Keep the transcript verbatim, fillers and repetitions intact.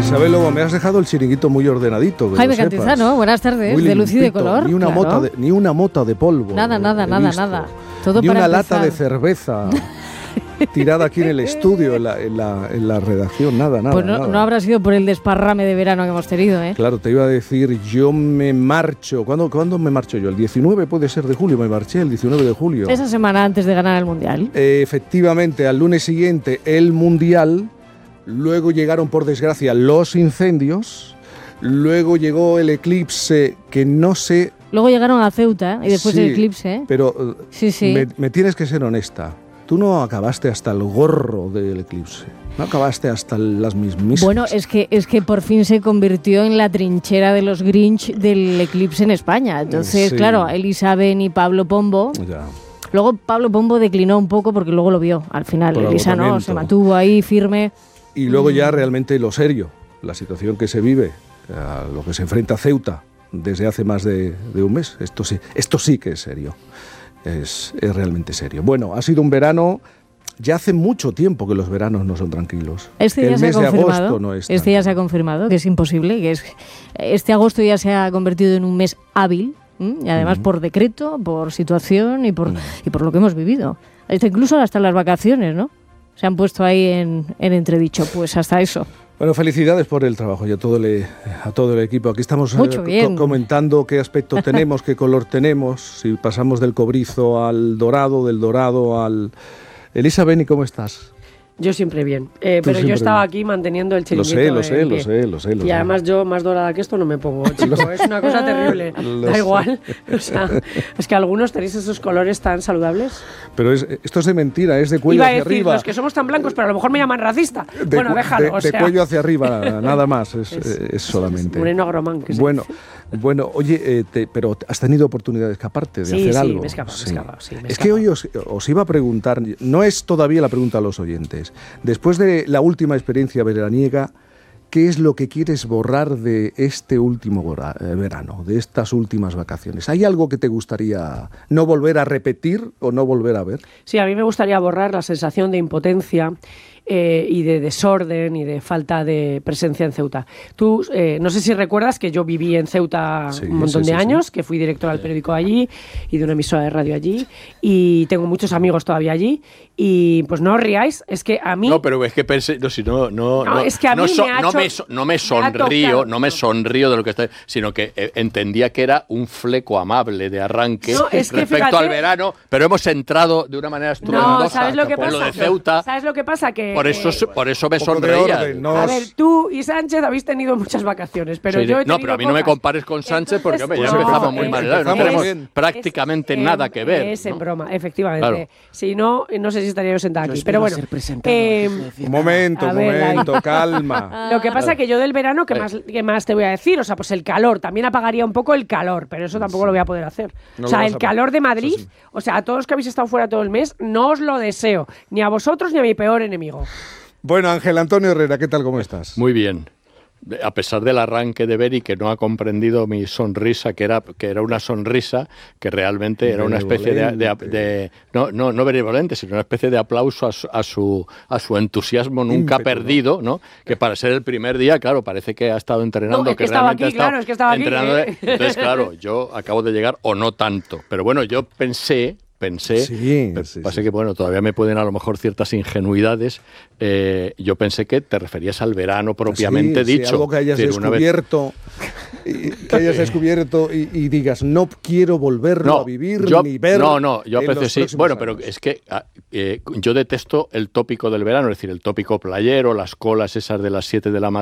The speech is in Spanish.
Isabel Lobo, me has dejado el chiringuito muy ordenadito. Jaime Cantizano, buenas tardes, muy de luz y de color. Ni una, claro. mota de, ni una mota de polvo. Nada, nada, nada, visto. nada. Todo ni para una empezar. lata de cerveza tirada aquí en el estudio, en la, en la, en la redacción, nada, nada. Pues no, nada. no habrá sido por el desparrame de verano que hemos tenido, ¿eh? Claro, te iba a decir, yo me marcho. ¿Cuándo, ¿cuándo me marcho yo? El diecinueve puede ser de julio, me marché el diecinueve de julio. Esa semana antes de ganar el Mundial. Eh, efectivamente, al lunes siguiente el Mundial, luego llegaron por desgracia los incendios, luego llegó el eclipse que no sé... Luego llegaron a Ceuta y después sí, el eclipse, ¿eh? Pero sí, sí. Me, me tienes que ser honesta. Tú no acabaste hasta el gorro del eclipse. No acabaste hasta las mismísimas. Bueno, es que, es que por fin se convirtió en la trinchera de los Grinch del eclipse en España. Entonces, sí. claro, Elisa Ben y Pablo Pombo... Ya. Luego Pablo Pombo declinó un poco porque luego lo vio al final. Por Elisa no, agotamiento. se mantuvo ahí firme. Y luego ya realmente lo serio, la situación que se vive, a lo que se enfrenta Ceuta desde hace más de, de un mes. Esto sí, esto sí que es serio. Es, es realmente serio. Bueno, ha sido un verano, ya hace mucho tiempo que los veranos no son tranquilos. Este ya el se mes ha de confirmado, agosto no es este ya se ha confirmado que es imposible, que es este agosto ya se ha convertido en un mes hábil, ¿m? Y además uh-huh. por decreto, por situación y por, uh-huh. y por lo que hemos vivido. Hasta incluso hasta las vacaciones, ¿no? Se han puesto ahí en, en entredicho, pues hasta eso. Bueno, felicidades por el trabajo y a todo el, a todo el equipo. Aquí estamos eh, co- comentando qué aspecto tenemos, qué color tenemos, si pasamos del cobrizo al dorado, del dorado al... Elisa Beni, ¿cómo estás? Yo siempre bien, eh, pero siempre yo estaba bien. aquí manteniendo el chiringuito. Lo sé, lo sé, lo sé, lo sé. Lo y sé. además yo más dorada que esto no me pongo, chico, es una cosa terrible. Lo da sé. igual, o sea, es que algunos tenéis esos colores tan saludables. Pero es, esto es de mentira, es de cuello Iba a hacia decir, arriba. los que somos tan blancos, pero a lo mejor me llaman racista. De, bueno, déjalo, de, o sea. de cuello hacia arriba, nada más, es, es, es Es solamente. moreno agromán, que Bueno, bueno, oye, eh, te, pero has tenido oportunidad de escaparte, de sí, hacer sí, algo. Me he escapado, sí, me he escapado, sí, me he es escapado. que hoy os, os iba a preguntar, no es todavía la pregunta a los oyentes, después de la última experiencia veraniega, ¿qué es lo que quieres borrar de este último vora, eh, verano, de estas últimas vacaciones? ¿Hay algo que te gustaría no volver a repetir o no volver a ver? Sí, a mí me gustaría borrar la sensación de impotencia eh, y de desorden y de falta de presencia en Ceuta. Tú, eh, no sé si recuerdas que yo viví en Ceuta sí, un montón sí, de sí, años, sí. que fui directora del periódico allí y de una emisora de radio allí, y tengo muchos amigos todavía allí, y pues no os riáis, es que a mí... No, pero es que pensé, no, si no, no, No, no, es que a no, mí so, me ha no, hecho- me, so- no me me ha sonrío, tocado. no me sonrío de lo que está, sino que eh, entendía que era un fleco amable de arranque No, es que respecto fíjate- al verano, pero hemos entrado de una manera estruendosa No, ¿sabes lo que por pasa? lo de Ceuta, ¿Sabes lo que pasa? Que, por eso, eh, por eso me un poco de sonreía. orden, ¿no? A Nos- ver, tú y Sánchez habéis tenido muchas vacaciones, pero Sí, yo he no, tenido pero a mí no me pocas. compares con Sánchez porque hombre, ya Entonces, empezamos no, muy eh, mal, no empezamos tenemos bien. prácticamente Es- nada em, que ver. Es en ¿no? broma, efectivamente. Claro. Si no, no sé si estaría yo sentada Yo aquí. espero Pero bueno, ser presentador, eh, no decir Un nada. momento, A un ver, momento, ahí. calma. lo que pasa que yo del verano, ¿qué Ahí. más, ¿qué más te voy a decir? O sea, pues el calor, también apagaría un poco el calor, pero eso tampoco lo voy a poder hacer. No o lo sea, vas el a- calor de Madrid, eso sí. o sea, a todos los que habéis estado fuera todo el mes, no os lo deseo, ni a vosotros ni a mi peor enemigo. Bueno, Ángel Antonio Herrera, ¿qué tal, cómo estás? Muy bien. A pesar del arranque de Beri, que no ha comprendido mi sonrisa, que era, que era una sonrisa, que realmente era una especie de... de, de no, no, no benevolente, sino una especie de aplauso a su, a su, a su entusiasmo nunca Ímpetu, perdido, ¿no? Que para ser el primer día, claro, parece que ha estado entrenando, No, es que estaba realmente aquí, ha estado claro, es que estaba aquí, entrenando. ¿eh? Entonces, claro, yo acabo de llegar, o no tanto. Pero bueno, yo pensé... Pensé, Sí, pe- sí, pasa sí. que bueno, todavía me pueden a lo mejor ciertas ingenuidades. Eh, yo pensé que te referías al verano propiamente Sí, sí, dicho. algo que hayas Es decir, una vez- descubierto, y- que hayas descubierto y, y digas, no quiero volverlo a vivir yo- ni ver. No, no, yo en pensé los sí. próximos Bueno, pero años. es que ah, eh, yo detesto el tópico del verano, es decir, el tópico playero, las colas esas de las siete de la mañana.